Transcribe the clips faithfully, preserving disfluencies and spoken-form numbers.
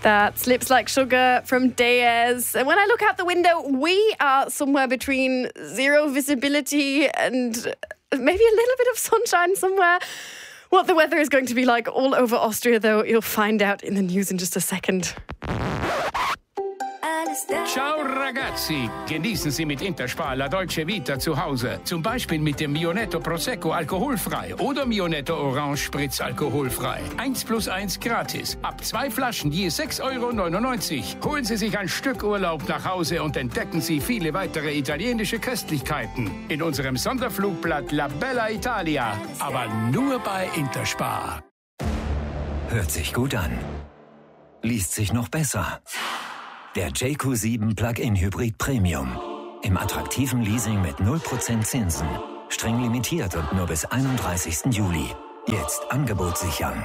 That Slips Like Sugar from Deyes. And when I look out the window, we are somewhere between zero visibility and maybe a little bit of sunshine somewhere. What the weather is going to be like all over Austria, though, you'll find out in the news in just a second. Ciao ragazzi, genießen Sie mit Interspar La Dolce Vita zu Hause. Zum Beispiel mit dem Mionetto Prosecco alkoholfrei oder Mionetto Orange Spritz alkoholfrei. Eins plus eins gratis. Ab zwei Flaschen je sechs Euro neunundneunzig. Holen Sie sich ein Stück Urlaub nach Hause und entdecken Sie viele weitere italienische Köstlichkeiten. In unserem Sonderflugblatt La Bella Italia. Aber nur bei Interspar. Hört sich gut an. Liest sich noch besser. Der J Q sieben Plug-in Hybrid Premium. Im attraktiven Leasing mit null Prozent Zinsen. Streng limitiert und nur bis einunddreißigsten Juli. Jetzt Angebot sichern.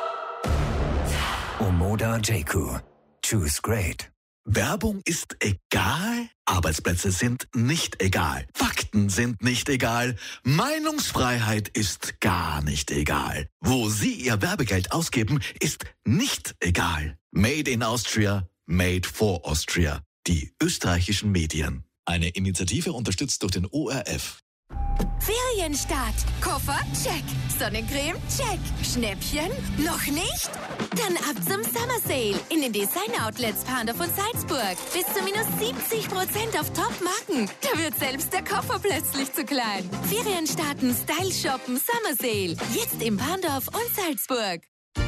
Omoda J Q. Choose great. Werbung ist egal, Arbeitsplätze sind nicht egal, Fakten sind nicht egal, Meinungsfreiheit ist gar nicht egal. Wo Sie Ihr Werbegeld ausgeben, ist nicht egal. Made in Austria. Made for Austria. Die österreichischen Medien. Eine Initiative unterstützt durch den O R F. Ferienstart. Koffer? Check. Sonnencreme? Check. Schnäppchen? Noch nicht? Dann ab zum Summer Sale in den Design-Outlets Pandorf und Salzburg. Bis zu minus siebzig Prozent auf Top-Marken. Da wird selbst der Koffer plötzlich zu klein. Ferienstarten, Style shoppen, Summer Sale. Jetzt in Pandorf und Salzburg.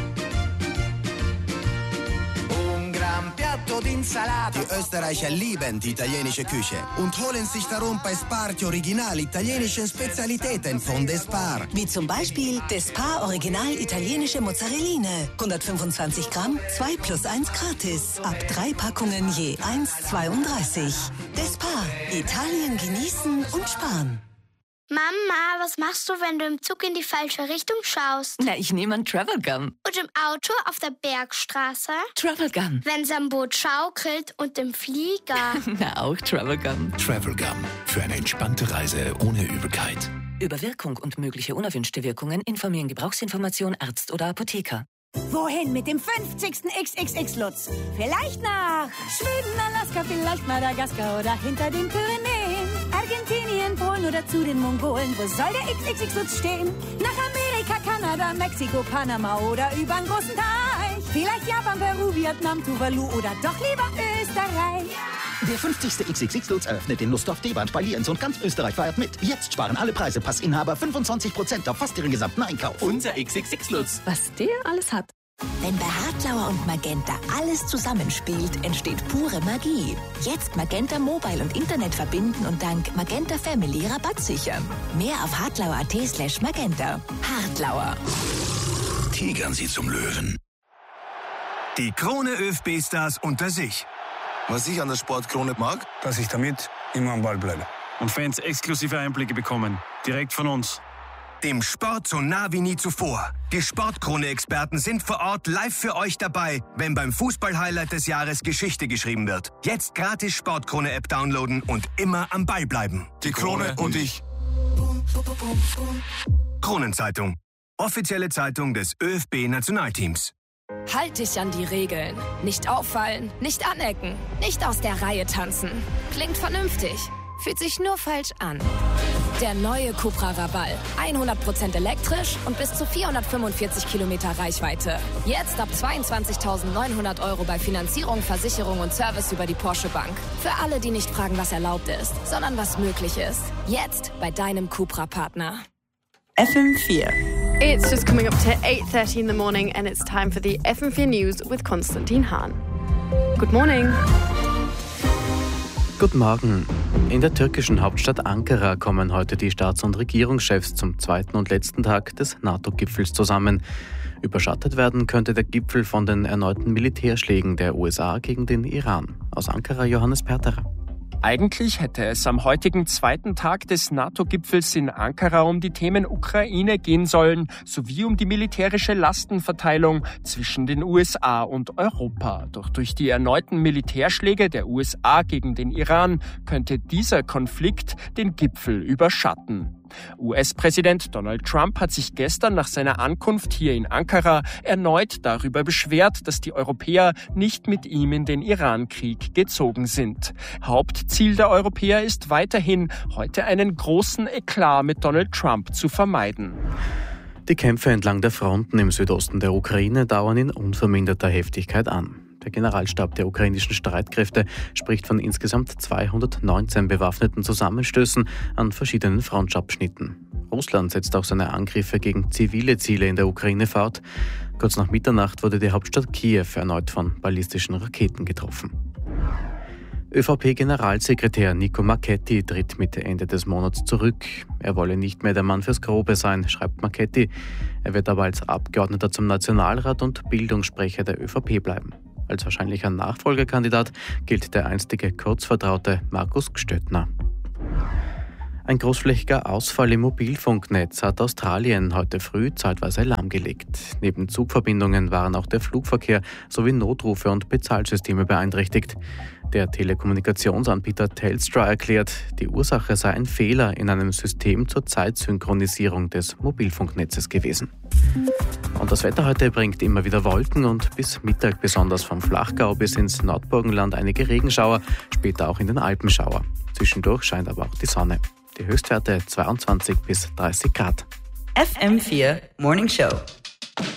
Die Österreicher lieben die italienische Küche und holen sich darum bei Spar die original italienischen Spezialitäten von Despar. Wie zum Beispiel Despar Original italienische Mozzarelline. hundertfünfundzwanzig Gramm, zwei plus eins gratis. Ab drei Packungen je eins Komma zweiunddreißig. Despar. Italien genießen und sparen. Mama, was machst du, wenn du im Zug in die falsche Richtung schaust? Na, ich nehme einen Travel Gun. Und im Auto auf der Bergstraße? Travel Gun. Wenn's am Boot schaukelt und im Flieger? Na, auch Travel Gun. Travel Gun. Für eine entspannte Reise ohne Übelkeit. Über Wirkung und mögliche unerwünschte Wirkungen informieren Gebrauchsinformation Arzt oder Apotheker. Wohin mit dem fünfzigsten X X X-Lutz? Vielleicht nach Schweden, Alaska, vielleicht Madagaskar oder hinter den Pyrenäen. Argentinien, Polen oder zu den Mongolen. Wo soll der X X X-Lutz stehen? Nach Amerika, Kanada, Mexiko, Panama oder übern großen Teich. Vielleicht Japan, Peru, Vietnam, Tuvalu oder doch lieber Österreich. Der fünfzigste X X X-Lutz eröffnet in Nussdorf, Deband, bei Lienz und ganz Österreich feiert mit. Jetzt sparen alle Preise Passinhaber fünfundzwanzig Prozent auf fast ihren gesamten Einkauf. Unser X X X-Lutz. Was der alles hat. Wenn bei Hartlauer und Magenta alles zusammenspielt, entsteht pure Magie. Jetzt Magenta Mobile und Internet verbinden und dank Magenta Family Rabatt sichern. Mehr auf hartlauer.at slash magenta. Hartlauer. Tigern Sie zum Löwen. Die Krone ÖFB-Stars unter sich. Was ich an der Sportkrone mag, dass ich damit immer am Ball bleibe. Und Fans exklusive Einblicke bekommen. Direkt von uns. Dem Sport so nah wie nie zuvor. Die Sportkrone-Experten sind vor Ort live für euch dabei, wenn beim Fußball-Highlight des Jahres Geschichte geschrieben wird. Jetzt gratis Sportkrone-App downloaden und immer am Ball bleiben. Die Krone und ich. Kronenzeitung. Offizielle Zeitung des ÖFB-Nationalteams. Halt dich an die Regeln. Nicht auffallen, nicht anecken, nicht aus der Reihe tanzen. Klingt vernünftig, fühlt sich nur falsch an. Der neue Cupra Raval. hundert Prozent elektrisch und bis zu vierhundertfünfundvierzig Kilometer Reichweite. Jetzt ab zweiundzwanzigtausendneunhundert Euro bei Finanzierung, Versicherung und Service über die Porsche Bank. Für alle, die nicht fragen, was erlaubt ist, sondern was möglich ist. Jetzt bei deinem Cupra-Partner. F M vier. It's just coming up to eight thirty in the morning and it's time for the F M vier News with Konstantin Hahn. Good morning. Guten Morgen. In der türkischen Hauptstadt Ankara kommen heute die Staats- und Regierungschefs zum zweiten und letzten Tag des NATO-Gipfels zusammen. Überschattet werden könnte der Gipfel von den erneuten Militärschlägen der U S A gegen den Iran. Aus Ankara Johannes Perterer. Eigentlich hätte es am heutigen zweiten Tag des NATO-Gipfels in Ankara um die Themen Ukraine gehen sollen, sowie um die militärische Lastenverteilung zwischen den U S A und Europa. Doch durch die erneuten Militärschläge der U S A gegen den Iran könnte dieser Konflikt den Gipfel überschatten. U S-Präsident Donald Trump hat sich gestern nach seiner Ankunft hier in Ankara erneut darüber beschwert, dass die Europäer nicht mit ihm in den Iran-Krieg gezogen sind. Hauptziel der Europäer ist weiterhin, heute einen großen Eklat mit Donald Trump zu vermeiden. Die Kämpfe entlang der Fronten im Südosten der Ukraine dauern in unverminderter Heftigkeit an. Der Generalstab der ukrainischen Streitkräfte spricht von insgesamt zweihundertneunzehn bewaffneten Zusammenstößen an verschiedenen Frontabschnitten. Russland setzt auch seine Angriffe gegen zivile Ziele in der Ukraine fort. Kurz nach Mitternacht wurde die Hauptstadt Kiew erneut von ballistischen Raketen getroffen. ÖVP-Generalsekretär Nico Marchetti tritt Mitte Ende des Monats zurück. Er wolle nicht mehr der Mann fürs Grobe sein, schreibt Marchetti. Er wird aber als Abgeordneter zum Nationalrat und Bildungssprecher der ÖVP bleiben. Als wahrscheinlicher Nachfolgerkandidat gilt der einstige Kurzvertraute Markus Gstöttner. Ein großflächiger Ausfall im Mobilfunknetz hat Australien heute früh zeitweise lahmgelegt. Neben Zugverbindungen waren auch der Flugverkehr sowie Notrufe und Bezahlsysteme beeinträchtigt. Der Telekommunikationsanbieter Telstra erklärt, die Ursache sei ein Fehler in einem System zur Zeitsynchronisierung des Mobilfunknetzes gewesen. Und das Wetter heute bringt immer wieder Wolken und bis Mittag besonders vom Flachgau bis ins Nordburgenland einige Regenschauer, später auch in den Alpenschauer. Zwischendurch scheint aber auch die Sonne. Die Höchstwerte zweiundzwanzig bis dreißig Grad. F M vier Morning Show.